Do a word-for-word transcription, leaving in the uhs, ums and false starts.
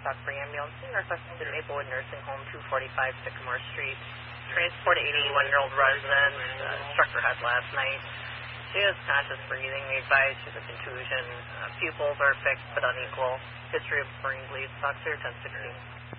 Stockbury Ambulance, requesting to Maplewood Nursing Home, two forty-five Sycamore Street. Transport eighty-one-year-old resident, uh, struck her head last night. She is conscious breathing. We advise she's a contusion. Uh, pupils are fixed but unequal. History of brain bleeds. Talk to your ten sixteen.